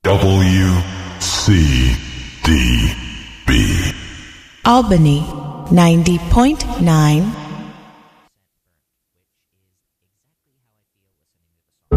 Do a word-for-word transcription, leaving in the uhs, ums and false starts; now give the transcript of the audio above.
W C D B Albany ninety point nine